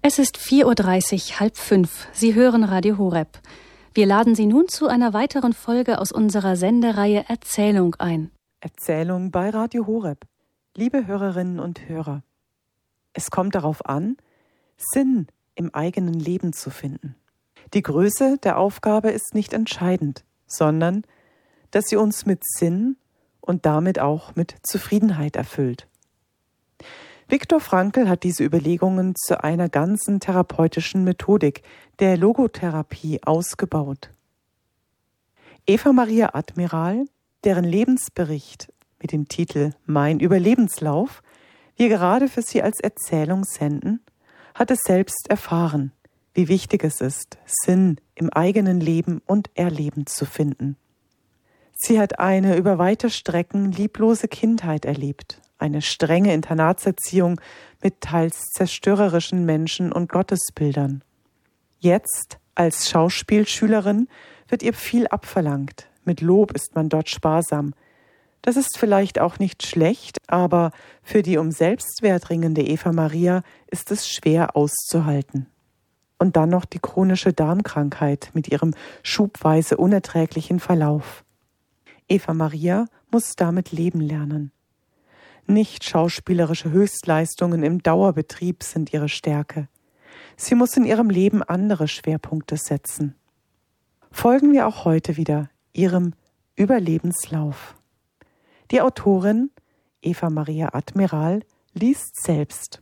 Es ist 4:30 Uhr, 4:30. Sie hören Radio Horeb. Wir laden Sie nun zu einer weiteren Folge aus unserer Sendereihe Erzählung ein. Erzählung bei Radio Horeb. Liebe Hörerinnen und Hörer, es kommt darauf an, Sinn im eigenen Leben zu finden. Die Größe der Aufgabe ist nicht entscheidend, sondern dass sie uns mit Sinn und damit auch mit Zufriedenheit erfüllt. Viktor Frankl hat diese Überlegungen zu einer ganzen therapeutischen Methodik, der Logotherapie, ausgebaut. Eva Maria Admiral, deren Lebensbericht mit dem Titel »Mein Überlebenslauf« wir gerade für Sie als Erzählung senden, hat es selbst erfahren, wie wichtig es ist, Sinn im eigenen Leben und Erleben zu finden. Sie hat eine über weite Strecken lieblose Kindheit erlebt, eine strenge Internatserziehung mit teils zerstörerischen Menschen und Gottesbildern. Jetzt, als Schauspielschülerin, wird ihr viel abverlangt. Mit Lob ist man dort sparsam. Das ist vielleicht auch nicht schlecht, aber für die um Selbstwert ringende Eva Maria ist es schwer auszuhalten. Und dann noch die chronische Darmkrankheit mit ihrem schubweise unerträglichen Verlauf. Eva Maria muss damit leben lernen. Nicht schauspielerische Höchstleistungen im Dauerbetrieb sind ihre Stärke. Sie muss in ihrem Leben andere Schwerpunkte setzen. Folgen wir auch heute wieder ihrem Überlebenslauf. Die Autorin Eva Maria Admiral liest selbst.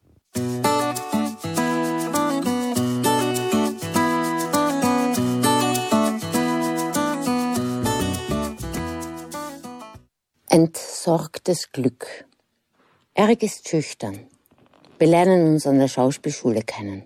Entsorgtes Glück. Eric ist schüchtern. Wir lernen uns an der Schauspielschule kennen.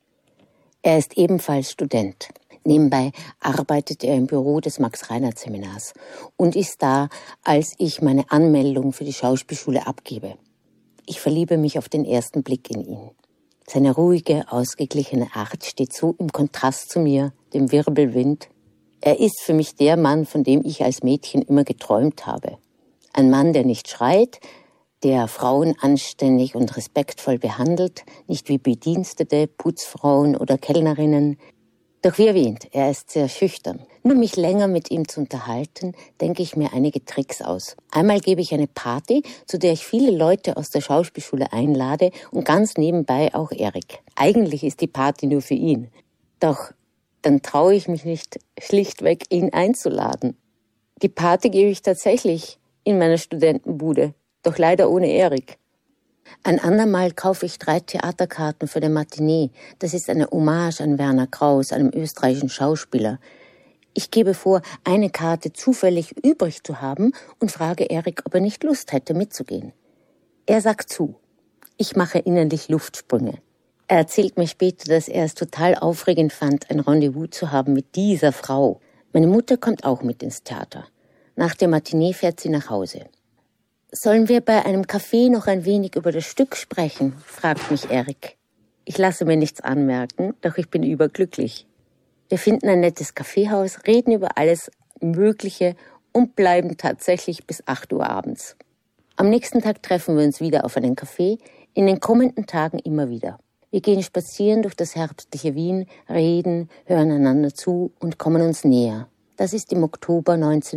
Er ist ebenfalls Student. Nebenbei arbeitet er im Büro des Max-Reinhardt-Seminars und ist da, als ich meine Anmeldung für die Schauspielschule abgebe. Ich verliebe mich auf den ersten Blick in ihn. Seine ruhige, ausgeglichene Art steht so im Kontrast zu mir, dem Wirbelwind. Er ist für mich der Mann, von dem ich als Mädchen immer geträumt habe. Ein Mann, der nicht schreit, der Frauen anständig und respektvoll behandelt, nicht wie Bedienstete, Putzfrauen oder Kellnerinnen. Doch wie erwähnt, er ist sehr schüchtern. Nur mich länger mit ihm zu unterhalten, denke ich mir einige Tricks aus. Einmal gebe ich eine Party, zu der ich viele Leute aus der Schauspielschule einlade und ganz nebenbei auch Eric. Eigentlich ist die Party nur für ihn. Doch dann traue ich mich nicht, schlichtweg ihn einzuladen. Die Party gebe ich tatsächlich in meiner Studentenbude, doch leider ohne Eric. Ein andermal kaufe ich 3 Theaterkarten für den Matinee. Das ist eine Hommage an Werner Krauss, einem österreichischen Schauspieler. Ich gebe vor, eine Karte zufällig übrig zu haben und frage Eric, ob er nicht Lust hätte, mitzugehen. Er sagt zu. Ich mache innerlich Luftsprünge. Er erzählt mir später, dass er es total aufregend fand, ein Rendezvous zu haben mit dieser Frau. Meine Mutter kommt auch mit ins Theater. Nach der Matinee fährt sie nach Hause. »Sollen wir bei einem Kaffee noch ein wenig über das Stück sprechen?« fragt mich Eric. Ich lasse mir nichts anmerken, doch ich bin überglücklich. Wir finden ein nettes Kaffeehaus, reden über alles Mögliche und bleiben tatsächlich bis 8 Uhr abends. Am nächsten Tag treffen wir uns wieder auf einen Kaffee, in den kommenden Tagen immer wieder. Wir gehen spazieren durch das herbstliche Wien, reden, hören einander zu und kommen uns näher. Das ist im Oktober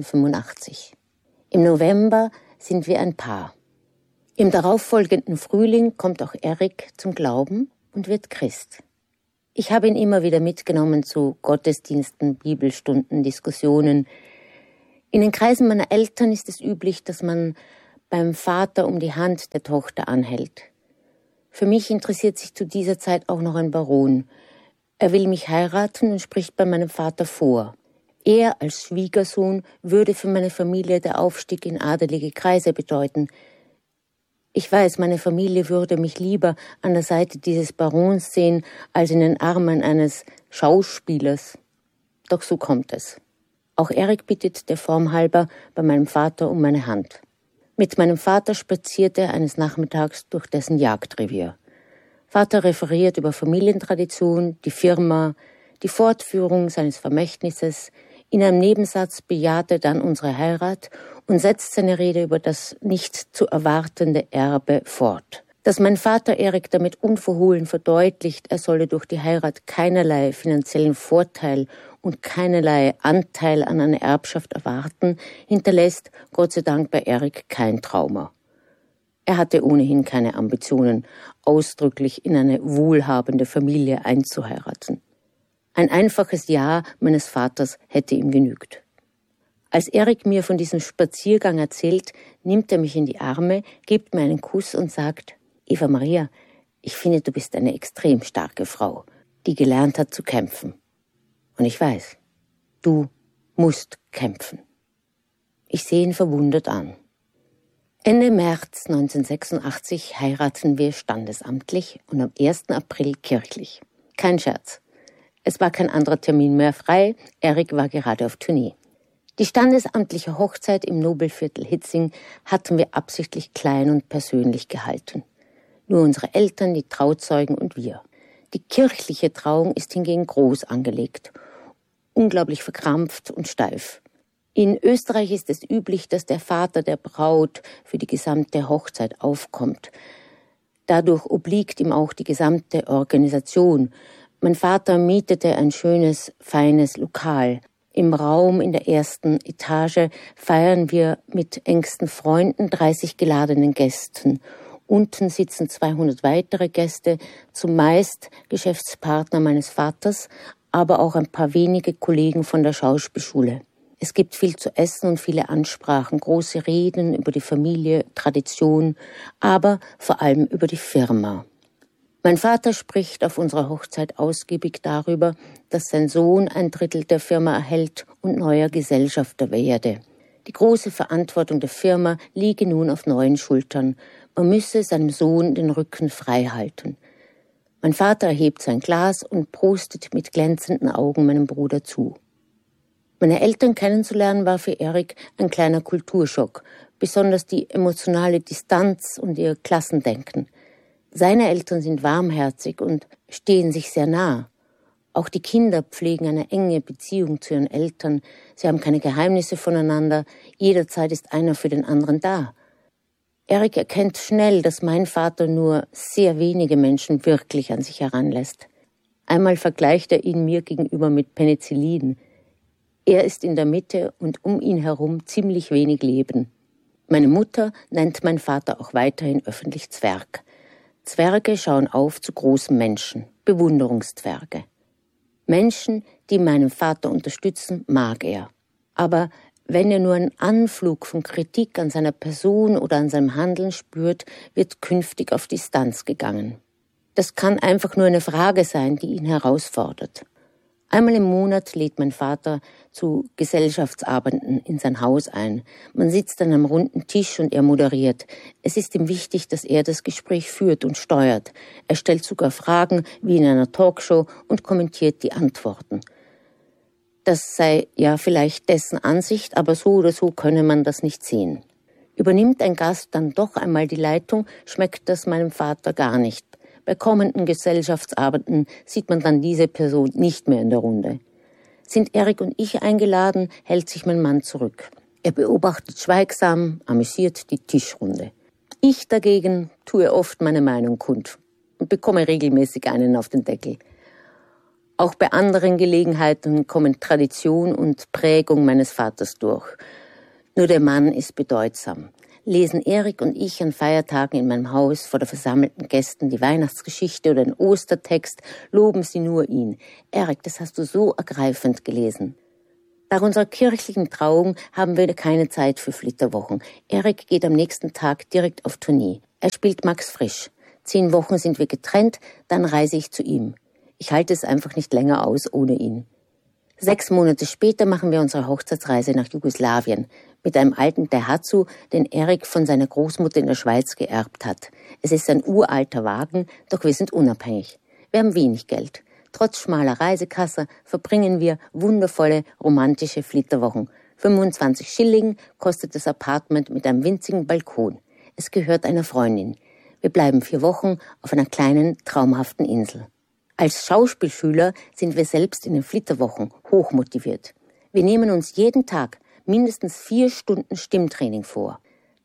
1985. Im November sind wir ein Paar. Im darauffolgenden Frühling kommt auch Eric zum Glauben und wird Christ. Ich habe ihn immer wieder mitgenommen zu Gottesdiensten, Bibelstunden, Diskussionen. In den Kreisen meiner Eltern ist es üblich, dass man beim Vater um die Hand der Tochter anhält. Für mich interessiert sich zu dieser Zeit auch noch ein Baron. Er will mich heiraten und spricht bei meinem Vater vor. Er als Schwiegersohn würde für meine Familie der Aufstieg in adelige Kreise bedeuten. Ich weiß, meine Familie würde mich lieber an der Seite dieses Barons sehen, als in den Armen eines Schauspielers. Doch so kommt es. Auch Eric bittet der Form halber bei meinem Vater um meine Hand. Mit meinem Vater spaziert er eines Nachmittags durch dessen Jagdrevier. Vater referiert über Familientradition, die Firma, die Fortführung seines Vermächtnisses. In einem Nebensatz bejaht er dann unsere Heirat und setzt seine Rede über das nicht zu erwartende Erbe fort. Dass mein Vater Erik damit unverhohlen verdeutlicht, er solle durch die Heirat keinerlei finanziellen Vorteil und keinerlei Anteil an einer Erbschaft erwarten, hinterlässt Gott sei Dank bei Erik kein Trauma. Er hatte ohnehin keine Ambitionen, ausdrücklich in eine wohlhabende Familie einzuheiraten. Ein einfaches Ja meines Vaters hätte ihm genügt. Als Erik mir von diesem Spaziergang erzählt, nimmt er mich in die Arme, gibt mir einen Kuss und sagt: Eva Maria, ich finde, du bist eine extrem starke Frau, die gelernt hat zu kämpfen. Und ich weiß, du musst kämpfen. Ich sehe ihn verwundert an. Ende März 1986 heiraten wir standesamtlich und am 1. April kirchlich. Kein Scherz. Es war kein anderer Termin mehr frei, Erik war gerade auf Tournee. Die standesamtliche Hochzeit im Nobelviertel Hitzing hatten wir absichtlich klein und persönlich gehalten. Nur unsere Eltern, die Trauzeugen und wir. Die kirchliche Trauung ist hingegen groß angelegt, unglaublich verkrampft und steif. In Österreich ist es üblich, dass der Vater der Braut für die gesamte Hochzeit aufkommt. Dadurch obliegt ihm auch die gesamte Organisation. Mein Vater mietete ein schönes, feines Lokal. Im Raum in der 1. Etage feiern wir mit engsten Freunden, 30 geladenen Gästen. Unten sitzen 200 weitere Gäste, zumeist Geschäftspartner meines Vaters, aber auch ein paar wenige Kollegen von der Schauspielschule. Es gibt viel zu essen und viele Ansprachen, große Reden über die Familie, Tradition, aber vor allem über die Firma. Mein Vater spricht auf unserer Hochzeit ausgiebig darüber, dass sein Sohn 1/3 der Firma erhält und neuer Gesellschafter werde. Die große Verantwortung der Firma liege nun auf neuen Schultern. Man müsse seinem Sohn den Rücken frei halten. Mein Vater erhebt sein Glas und prostet mit glänzenden Augen meinem Bruder zu. Meine Eltern kennenzulernen war für Erik ein kleiner Kulturschock, besonders die emotionale Distanz und ihr Klassendenken. Seine Eltern sind warmherzig und stehen sich sehr nah. Auch die Kinder pflegen eine enge Beziehung zu ihren Eltern. Sie haben keine Geheimnisse voneinander. Jederzeit ist einer für den anderen da. Erik erkennt schnell, dass mein Vater nur sehr wenige Menschen wirklich an sich heranlässt. Einmal vergleicht er ihn mir gegenüber mit Penicillin. Er ist in der Mitte und um ihn herum ziemlich wenig Leben. Meine Mutter nennt mein Vater auch weiterhin öffentlich Zwerg. Zwerge schauen auf zu großen Menschen, Bewunderungszwerge. Menschen, die meinen Vater unterstützen, mag er. Aber wenn er nur einen Anflug von Kritik an seiner Person oder an seinem Handeln spürt, wird künftig auf Distanz gegangen. Das kann einfach nur eine Frage sein, die ihn herausfordert. Einmal im Monat lädt mein Vater zu Gesellschaftsabenden in sein Haus ein. Man sitzt an einem runden Tisch und er moderiert. Es ist ihm wichtig, dass er das Gespräch führt und steuert. Er stellt sogar Fragen wie in einer Talkshow und kommentiert die Antworten. Das sei ja vielleicht dessen Ansicht, aber so oder so könne man das nicht sehen. Übernimmt ein Gast dann doch einmal die Leitung, schmeckt das meinem Vater gar nicht. Bei kommenden Gesellschaftsabenden sieht man dann diese Person nicht mehr in der Runde. Sind Erik und ich eingeladen, hält sich mein Mann zurück. Er beobachtet schweigsam, amüsiert die Tischrunde. Ich dagegen tue oft meine Meinung kund und bekomme regelmäßig einen auf den Deckel. Auch bei anderen Gelegenheiten kommen Tradition und Prägung meines Vaters durch. Nur der Mann ist bedeutsam. Lesen Erik und ich an Feiertagen in meinem Haus vor der versammelten Gästen die Weihnachtsgeschichte oder den Ostertext, loben sie nur ihn. Erik, das hast du so ergreifend gelesen. Nach unserer kirchlichen Trauung haben wir keine Zeit für Flitterwochen. Erik geht am nächsten Tag direkt auf Tournee. Er spielt Max Frisch. 10 Wochen sind wir getrennt, dann reise ich zu ihm. Ich halte es einfach nicht länger aus ohne ihn. 6 Monate später machen wir unsere Hochzeitsreise nach Jugoslawien mit einem alten Daihatsu, den Erik von seiner Großmutter in der Schweiz geerbt hat. Es ist ein uralter Wagen, doch wir sind unabhängig. Wir haben wenig Geld. Trotz schmaler Reisekasse verbringen wir wundervolle, romantische Flitterwochen. 25 Schilling kostet das Apartment mit einem winzigen Balkon. Es gehört einer Freundin. Wir bleiben 4 Wochen auf einer kleinen, traumhaften Insel. Als Schauspielschüler sind wir selbst in den Flitterwochen hochmotiviert. Wir nehmen uns jeden Tag mindestens 4 Stunden Stimmtraining vor.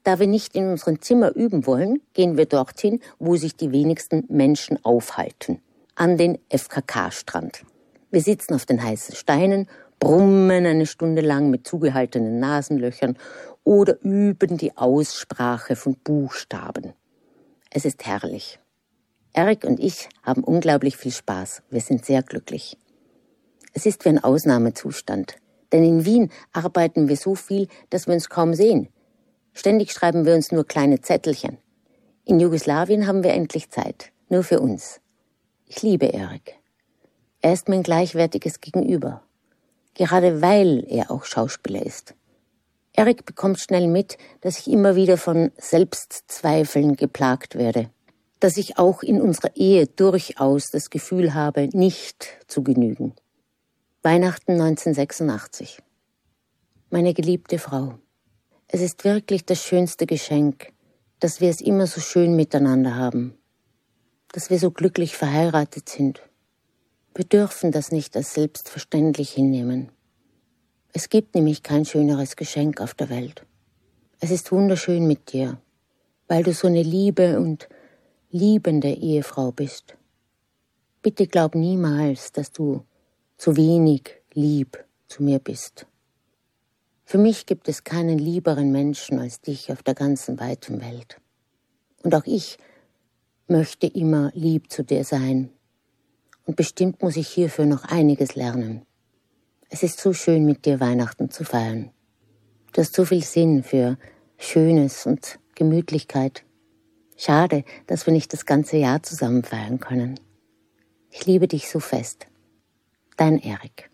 Da wir nicht in unserem Zimmer üben wollen, gehen wir dorthin, wo sich die wenigsten Menschen aufhalten. An den FKK-Strand. Wir sitzen auf den heißen Steinen, brummen eine Stunde lang mit zugehaltenen Nasenlöchern oder üben die Aussprache von Buchstaben. Es ist herrlich. Erik und ich haben unglaublich viel Spaß. Wir sind sehr glücklich. Es ist wie ein Ausnahmezustand. Denn in Wien arbeiten wir so viel, dass wir uns kaum sehen. Ständig schreiben wir uns nur kleine Zettelchen. In Jugoslawien haben wir endlich Zeit. Nur für uns. Ich liebe Erik. Er ist mein gleichwertiges Gegenüber. Gerade weil er auch Schauspieler ist. Erik bekommt schnell mit, dass ich immer wieder von Selbstzweifeln geplagt werde. Dass ich auch in unserer Ehe durchaus das Gefühl habe, nicht zu genügen. Weihnachten 1986. Meine geliebte Frau. Es ist wirklich das schönste Geschenk, dass wir es immer so schön miteinander haben. Dass wir so glücklich verheiratet sind. Wir dürfen das nicht als selbstverständlich hinnehmen. Es gibt nämlich kein schöneres Geschenk auf der Welt. Es ist wunderschön mit dir, weil du so eine liebe und liebende Ehefrau bist. Bitte glaub niemals, dass du zu wenig lieb zu mir bist. Für mich gibt es keinen lieberen Menschen als dich auf der ganzen weiten Welt. Und auch ich möchte immer lieb zu dir sein. Und bestimmt muss ich hierfür noch einiges lernen. Es ist so schön, mit dir Weihnachten zu feiern. Du hast so viel Sinn für Schönes und Gemütlichkeit. Schade, dass wir nicht das ganze Jahr zusammen feiern können. Ich liebe dich so fest. Dein Erik.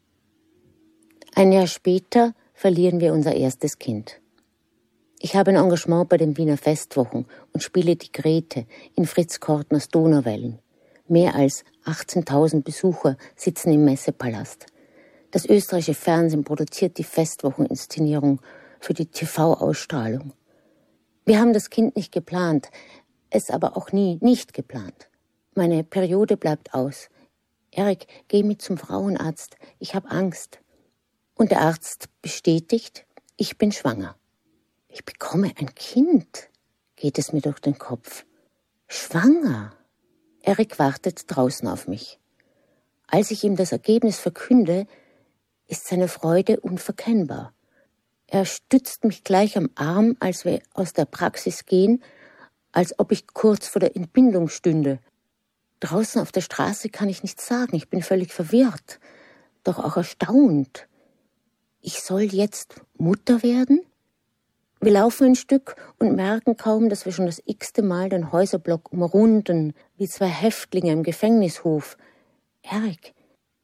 Ein Jahr später verlieren wir unser erstes Kind. Ich habe ein Engagement bei den Wiener Festwochen und spiele die Grete in Fritz Kortners Donauwellen. Mehr als 18.000 Besucher sitzen im Messepalast. Das österreichische Fernsehen produziert die Festwocheninszenierung für die TV-Ausstrahlung. Wir haben das Kind nicht geplant, es aber auch nie nicht geplant. Meine Periode bleibt aus. Erik, geh mit zum Frauenarzt, ich habe Angst. Und der Arzt bestätigt, ich bin schwanger. Ich bekomme ein Kind, geht es mir durch den Kopf. Schwanger? Erik wartet draußen auf mich. Als ich ihm das Ergebnis verkünde, ist seine Freude unverkennbar. Er stützt mich gleich am Arm, als wir aus der Praxis gehen, als ob ich kurz vor der Entbindung stünde. Draußen auf der Straße kann ich nichts sagen, ich bin völlig verwirrt, doch auch erstaunt. Ich soll jetzt Mutter werden? Wir laufen ein Stück und merken kaum, dass wir schon das x-te Mal den Häuserblock umrunden, wie zwei Häftlinge im Gefängnishof. Erik,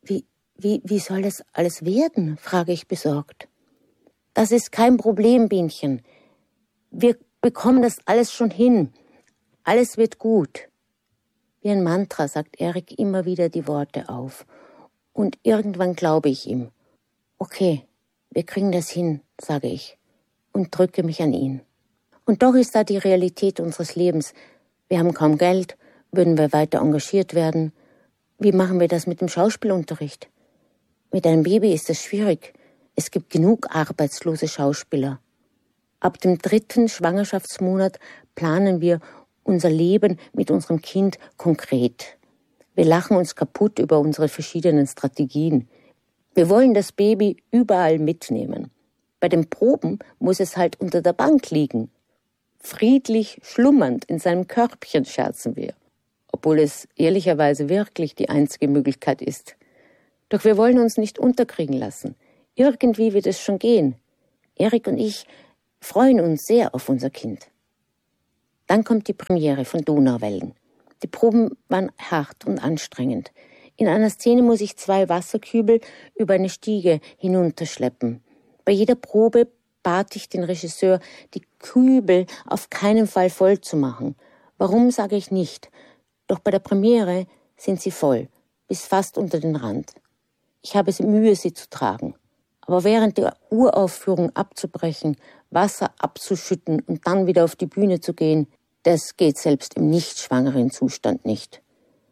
wie soll das alles werden? Frage ich besorgt. Das ist kein Problem, Bienchen. Wir bekommen das alles schon hin. Alles wird gut. Wie ein Mantra sagt Erik immer wieder die Worte auf. Und irgendwann glaube ich ihm. Okay, wir kriegen das hin, sage ich. Und drücke mich an ihn. Und doch ist da die Realität unseres Lebens. Wir haben kaum Geld. Würden wir weiter engagiert werden? Wie machen wir das mit dem Schauspielunterricht? Mit einem Baby ist es schwierig. Es gibt genug arbeitslose Schauspieler. Ab dem 3. Schwangerschaftsmonat planen wir unser Leben mit unserem Kind konkret. Wir lachen uns kaputt über unsere verschiedenen Strategien. Wir wollen das Baby überall mitnehmen. Bei den Proben muss es halt unter der Bank liegen. Friedlich schlummernd in seinem Körbchen, scherzen wir. Obwohl es ehrlicherweise wirklich die einzige Möglichkeit ist. Doch wir wollen uns nicht unterkriegen lassen. Irgendwie wird es schon gehen. Erik und ich freuen uns sehr auf unser Kind. Dann kommt die Premiere von Donauwellen. Die Proben waren hart und anstrengend. In einer Szene muss ich 2 Wasserkübel über eine Stiege hinunterschleppen. Bei jeder Probe bat ich den Regisseur, die Kübel auf keinen Fall voll zu machen. Warum, sage ich nicht. Doch bei der Premiere sind sie voll, bis fast unter den Rand. Ich habe Mühe, sie zu tragen. Aber während der Uraufführung abzubrechen, Wasser abzuschütten und dann wieder auf die Bühne zu gehen, das geht selbst im nicht schwangeren Zustand nicht.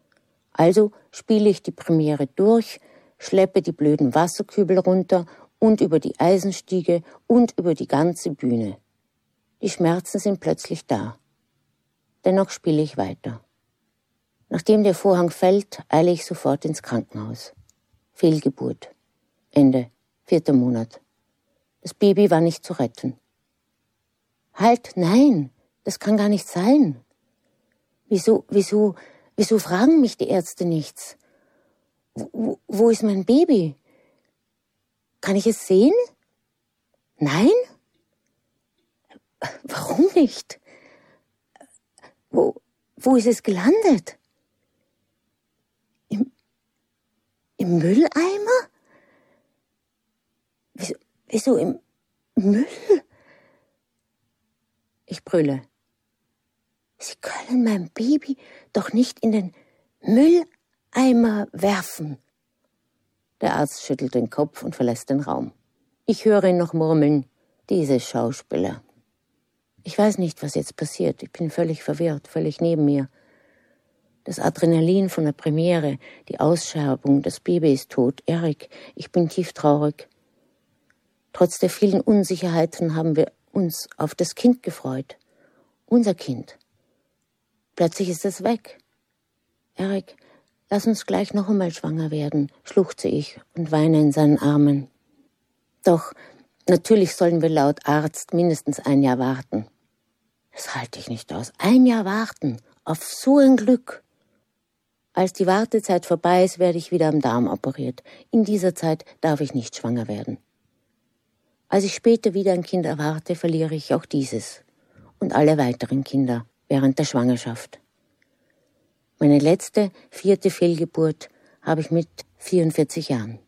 Also spiele ich die Premiere durch, schleppe die blöden Wasserkübel runter und über die Eisenstiege und über die ganze Bühne. Die Schmerzen sind plötzlich da. Dennoch spiele ich weiter. Nachdem der Vorhang fällt, eile ich sofort ins Krankenhaus. Fehlgeburt. Ende. 4. Monat. Das Baby war nicht zu retten. Halt, nein, das kann gar nicht sein. Wieso fragen mich die Ärzte nichts? Wo ist mein Baby? Kann ich es sehen? Nein? Warum nicht? Wo ist es gelandet? Im Mülleimer? Wieso im Müll? Ich brülle. Sie können mein Baby doch nicht in den Mülleimer werfen. Der Arzt schüttelt den Kopf und verlässt den Raum. Ich höre ihn noch murmeln, diese Schauspieler. Ich weiß nicht, was jetzt passiert. Ich bin völlig verwirrt, völlig neben mir. Das Adrenalin von der Premiere, die Ausscherbung, das Baby ist tot. Erik, ich bin tief traurig. Trotz der vielen Unsicherheiten haben wir uns auf das Kind gefreut. Unser Kind. Plötzlich ist es weg. Erik, lass uns gleich noch einmal schwanger werden, schluchze ich und weine in seinen Armen. Doch, natürlich sollen wir laut Arzt mindestens 1 Jahr warten. Das halte ich nicht aus. 1 Jahr warten, auf so ein Glück. Als die Wartezeit vorbei ist, werde ich wieder am Darm operiert. In dieser Zeit darf ich nicht schwanger werden. Als ich später wieder ein Kind erwarte, verliere ich auch dieses und alle weiteren Kinder während der Schwangerschaft. Meine letzte, 4. Fehlgeburt habe ich mit 44 Jahren.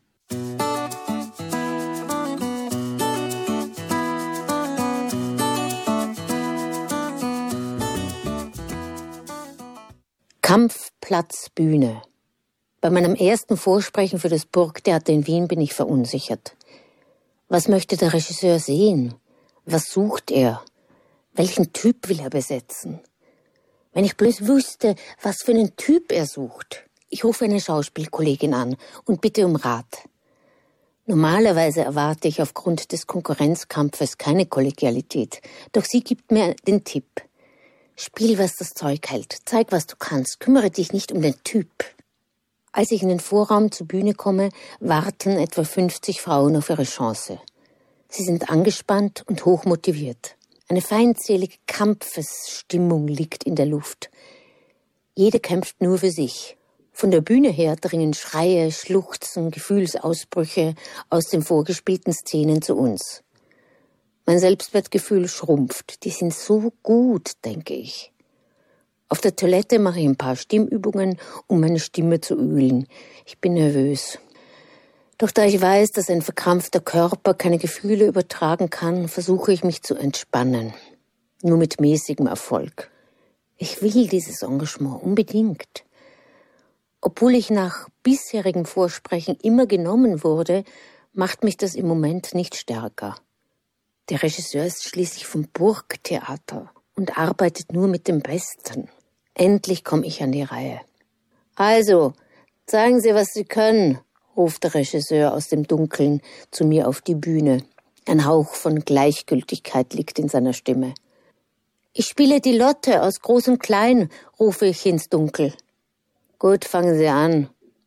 Kampfplatzbühne. Bei meinem ersten Vorsprechen für das Burgtheater in Wien bin ich verunsichert. Was möchte der Regisseur sehen? Was sucht er? Welchen Typ will er besetzen? Wenn ich bloß wüsste, was für einen Typ er sucht. Ich rufe eine Schauspielkollegin an und bitte um Rat. Normalerweise erwarte ich aufgrund des Konkurrenzkampfes keine Kollegialität, doch sie gibt mir den Tipp. Spiel, was das Zeug hält, zeig, was du kannst, kümmere dich nicht um den Typ. Als ich in den Vorraum zur Bühne komme, warten etwa 50 Frauen auf ihre Chance. Sie sind angespannt und hochmotiviert. Eine feindselige Kampfesstimmung liegt in der Luft. Jede kämpft nur für sich. Von der Bühne her dringen Schreie, Schluchzen, Gefühlsausbrüche aus den vorgespielten Szenen zu uns. Mein Selbstwertgefühl schrumpft. Die sind so gut, denke ich. Auf der Toilette mache ich ein paar Stimmübungen, um meine Stimme zu ölen. Ich bin nervös. Doch da ich weiß, dass ein verkrampfter Körper keine Gefühle übertragen kann, versuche ich mich zu entspannen. Nur mit mäßigem Erfolg. Ich will dieses Engagement unbedingt. Obwohl ich nach bisherigem Vorsprechen immer genommen wurde, macht mich das im Moment nicht stärker. Der Regisseur ist schließlich vom Burgtheater und arbeitet nur mit dem Besten. Endlich komme ich an die Reihe. Also, zeigen Sie, was Sie können, ruft der Regisseur aus dem Dunkeln zu mir auf die Bühne. Ein Hauch von Gleichgültigkeit liegt in seiner Stimme. Ich spiele die Lotte aus Groß und Klein, rufe ich ins Dunkel. Gut, fangen Sie an.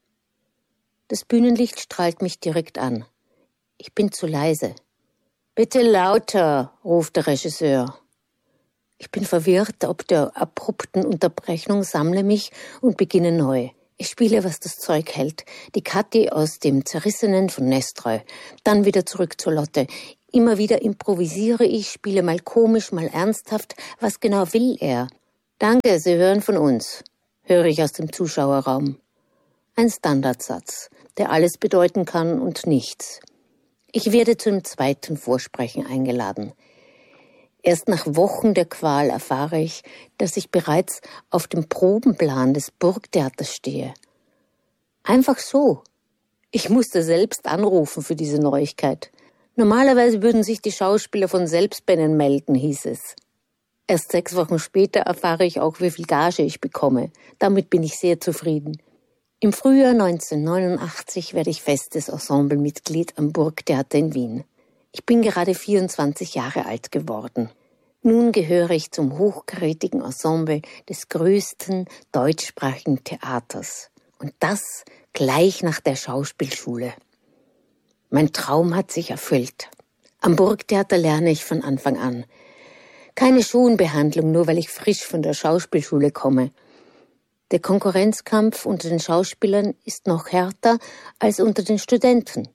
Das Bühnenlicht strahlt mich direkt an. Ich bin zu leise. Bitte lauter, ruft der Regisseur. Ich bin verwirrt ob der abrupten Unterbrechung, sammle mich und beginne neu. Ich spiele, was das Zeug hält. Die Kathi aus dem Zerrissenen von Nestroy. Dann wieder zurück zur Lotte. Immer wieder improvisiere ich, spiele mal komisch, mal ernsthaft. Was genau will er? Danke, Sie hören von uns, höre ich aus dem Zuschauerraum. Ein Standardsatz, der alles bedeuten kann und nichts. Ich werde zum 2. Vorsprechen eingeladen. Erst nach Wochen der Qual erfahre ich, dass ich bereits auf dem Probenplan des Burgtheaters stehe. Einfach so. Ich musste selbst anrufen für diese Neuigkeit. Normalerweise würden sich die Schauspieler von selbst bei ihnen melden, hieß es. Erst 6 Wochen später erfahre ich auch, wie viel Gage ich bekomme. Damit bin ich sehr zufrieden. Im Frühjahr 1989 werde ich festes Ensemblemitglied am Burgtheater in Wien. Ich bin gerade 24 Jahre alt geworden. Nun gehöre ich zum hochkarätigen Ensemble des größten deutschsprachigen Theaters. Und das gleich nach der Schauspielschule. Mein Traum hat sich erfüllt. Am Burgtheater lerne ich von Anfang an. Keine Schonbehandlung, nur weil ich frisch von der Schauspielschule komme. Der Konkurrenzkampf unter den Schauspielern ist noch härter als unter den Studenten.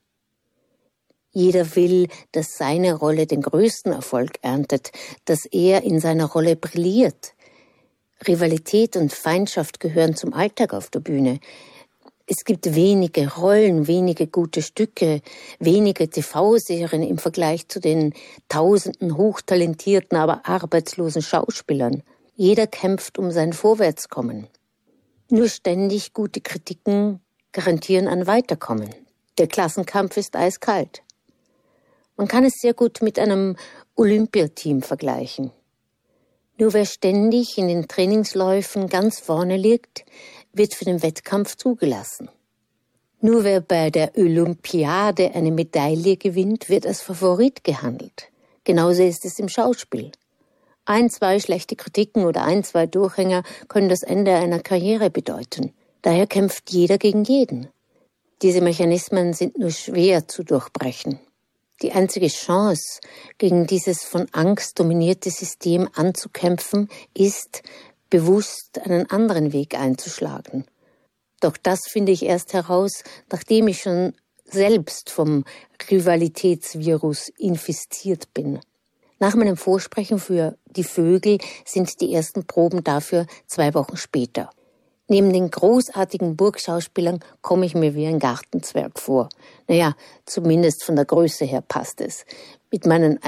Jeder will, dass seine Rolle den größten Erfolg erntet, dass er in seiner Rolle brilliert. Rivalität und Feindschaft gehören zum Alltag auf der Bühne. Es gibt wenige Rollen, wenige gute Stücke, wenige TV-Serien im Vergleich zu den tausenden hochtalentierten, aber arbeitslosen Schauspielern. Jeder kämpft um sein Vorwärtskommen. Nur ständig gute Kritiken garantieren ein Weiterkommen. Der Klassenkampf ist eiskalt. Man kann es sehr gut mit einem Olympiateam vergleichen. Nur wer ständig in den Trainingsläufen ganz vorne liegt, wird für den Wettkampf zugelassen. Nur wer bei der Olympiade eine Medaille gewinnt, wird als Favorit gehandelt. Genauso ist es im Schauspiel. 1, 2 schlechte Kritiken oder 1, 2 Durchhänger können das Ende einer Karriere bedeuten. Daher kämpft jeder gegen jeden. Diese Mechanismen sind nur schwer zu durchbrechen. Die einzige Chance, gegen dieses von Angst dominierte System anzukämpfen, ist, bewusst einen anderen Weg einzuschlagen. Doch das finde ich erst heraus, nachdem ich schon selbst vom Rivalitätsvirus infiziert bin. Nach meinem Vorsprechen für Die Vögel sind die ersten Proben dafür 2 Wochen später. Neben den großartigen Burgschauspielern komme ich mir wie ein Gartenzwerg vor. Naja, zumindest von der Größe her passt es. Mit meinen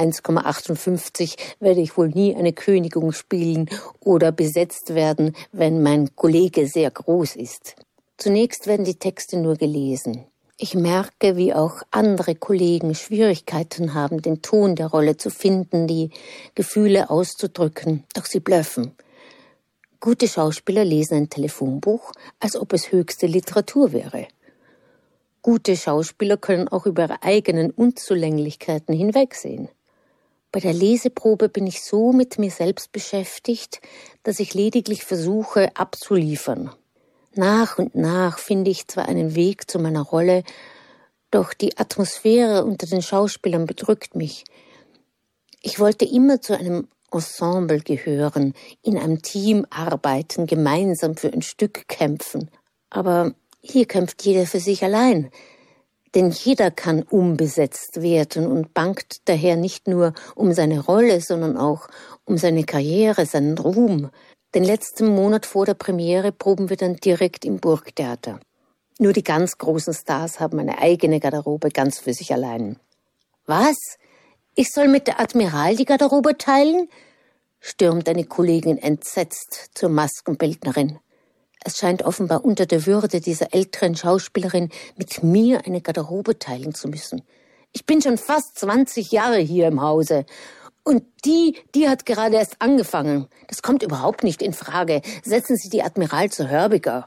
1,58 werde ich wohl nie eine Königin spielen oder besetzt werden, wenn mein Kollege sehr groß ist. Zunächst werden die Texte nur gelesen. Ich merke, wie auch andere Kollegen Schwierigkeiten haben, den Ton der Rolle zu finden, die Gefühle auszudrücken, doch sie blöffen. Gute Schauspieler lesen ein Telefonbuch, als ob es höchste Literatur wäre. Gute Schauspieler können auch über ihre eigenen Unzulänglichkeiten hinwegsehen. Bei der Leseprobe bin ich so mit mir selbst beschäftigt, dass ich lediglich versuche, abzuliefern. Nach und nach finde ich zwar einen Weg zu meiner Rolle, doch die Atmosphäre unter den Schauspielern bedrückt mich. Ich wollte immer zu einem Ensemble gehören, in einem Team arbeiten, gemeinsam für ein Stück kämpfen. Aber hier kämpft jeder für sich allein. Denn jeder kann umbesetzt werden und bangt daher nicht nur um seine Rolle, sondern auch um seine Karriere, seinen Ruhm. Den letzten Monat vor der Premiere proben wir dann direkt im Burgtheater. Nur die ganz großen Stars haben eine eigene Garderobe ganz für sich allein. Was? Ich soll mit der Admiral die Garderobe teilen? Stürmt eine Kollegin entsetzt zur Maskenbildnerin. Es scheint offenbar unter der Würde dieser älteren Schauspielerin, mit mir eine Garderobe teilen zu müssen. Ich bin schon fast 20 Jahre hier im Hause. Und die hat gerade erst angefangen. Das kommt überhaupt nicht in Frage. Setzen Sie die Admiral zu Hörbiger.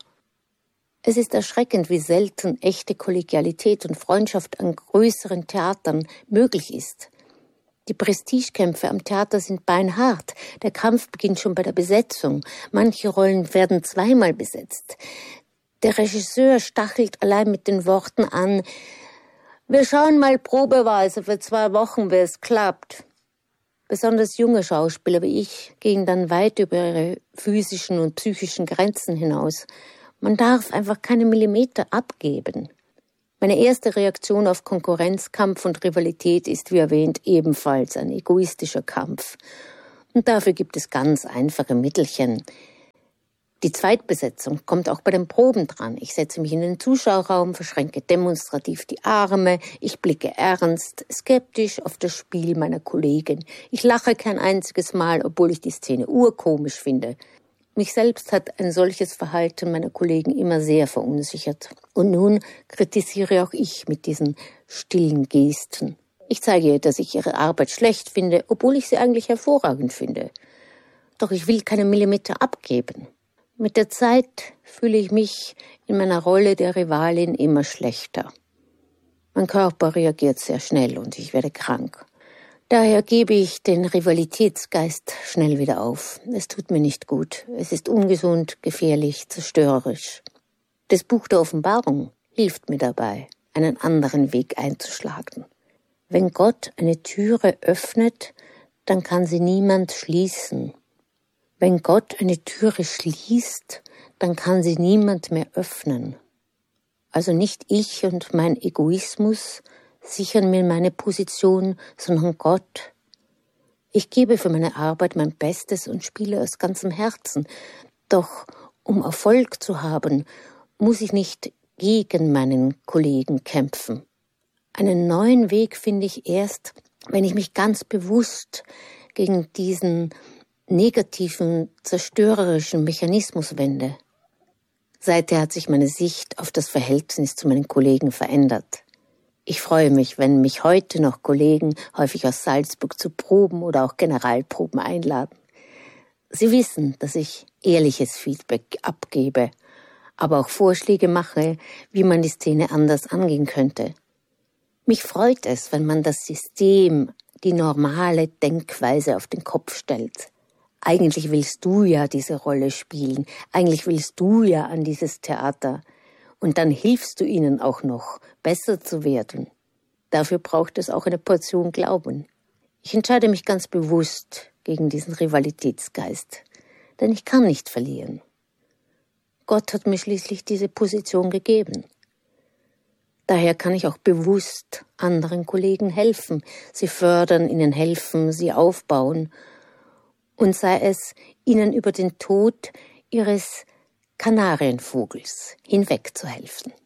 Es ist erschreckend, wie selten echte Kollegialität und Freundschaft an größeren Theatern möglich ist. Die Prestigekämpfe am Theater sind beinhart. Der Kampf beginnt schon bei der Besetzung. Manche Rollen werden 2-mal besetzt. Der Regisseur stachelt allein mit den Worten an: Wir schauen mal probeweise für 2 Wochen, wie es klappt. Besonders junge Schauspieler wie ich gehen dann weit über ihre physischen und psychischen Grenzen hinaus. Man darf einfach keine Millimeter abgeben. Meine erste Reaktion auf Konkurrenzkampf und Rivalität ist, wie erwähnt, ebenfalls ein egoistischer Kampf. Und dafür gibt es ganz einfache Mittelchen. Die Zweitbesetzung kommt auch bei den Proben dran. Ich setze mich in den Zuschauerraum, verschränke demonstrativ die Arme, ich blicke ernst, skeptisch auf das Spiel meiner Kollegin. Ich lache kein einziges Mal, obwohl ich die Szene urkomisch finde. Mich selbst hat ein solches Verhalten meiner Kollegen immer sehr verunsichert. Und nun kritisiere auch ich mit diesen stillen Gesten. Ich zeige ihr, dass ich ihre Arbeit schlecht finde, obwohl ich sie eigentlich hervorragend finde. Doch ich will keine Millimeter abgeben. Mit der Zeit fühle ich mich in meiner Rolle der Rivalin immer schlechter. Mein Körper reagiert sehr schnell und ich werde krank. Daher gebe ich den Rivalitätsgeist schnell wieder auf. Es tut mir nicht gut. Es ist ungesund, gefährlich, zerstörerisch. Das Buch der Offenbarung hilft mir dabei, einen anderen Weg einzuschlagen. Wenn Gott eine Türe öffnet, dann kann sie niemand schließen. Wenn Gott eine Türe schließt, dann kann sie niemand mehr öffnen. Also nicht ich und mein Egoismus sichern mir meine Position, sondern Gott. Ich gebe für meine Arbeit mein Bestes und spiele aus ganzem Herzen. Doch um Erfolg zu haben, muss ich nicht gegen meinen Kollegen kämpfen. Einen neuen Weg finde ich erst, wenn ich mich ganz bewusst gegen diesen negativen, zerstörerischen Mechanismus wende. Seither hat sich meine Sicht auf das Verhältnis zu meinen Kollegen verändert. Ich freue mich, wenn mich heute noch Kollegen, häufig aus Salzburg, zu Proben oder auch Generalproben einladen. Sie wissen, dass ich ehrliches Feedback abgebe, aber auch Vorschläge mache, wie man die Szene anders angehen könnte. Mich freut es, wenn man das System, die normale Denkweise auf den Kopf stellt. Eigentlich willst du ja diese Rolle spielen, eigentlich willst du ja an dieses Theater. Und dann hilfst du ihnen auch noch, besser zu werden. Dafür braucht es auch eine Portion Glauben. Ich entscheide mich ganz bewusst gegen diesen Rivalitätsgeist, denn ich kann nicht verlieren. Gott hat mir schließlich diese Position gegeben. Daher kann ich auch bewusst anderen Kollegen helfen, sie fördern, ihnen helfen, sie aufbauen. Und sei es, ihnen über den Tod ihres Kanarienvogels hinwegzuhelfen.